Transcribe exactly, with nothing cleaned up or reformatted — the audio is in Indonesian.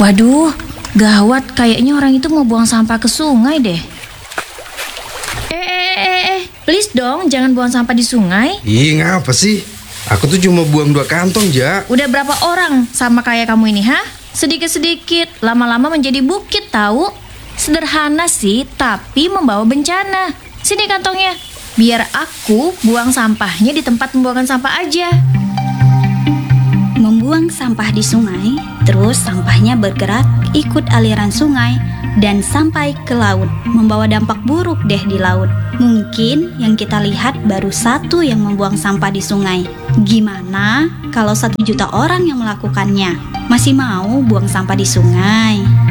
Waduh, gawat, kayaknya orang itu mau buang sampah ke sungai deh. Eh, eh, eh, eh, please dong, jangan buang sampah di sungai. Ih, ngapa sih? Aku tuh cuma buang dua kantong, Ja. Udah berapa orang sama kayak kamu ini, ha? Sedikit-sedikit, lama-lama menjadi bukit tahu. Sederhana sih, tapi membawa bencana. Sini kantongnya, biar aku buang sampahnya di tempat pembuangan sampah aja. Membuang sampah di sungai, terus sampahnya bergerak ikut aliran sungai dan sampai ke laut, membawa dampak buruk deh di laut. Mungkin yang kita lihat baru satu yang membuang sampah di sungai. Gimana kalau satu juta orang yang melakukannya? Masih mau buang sampah di sungai?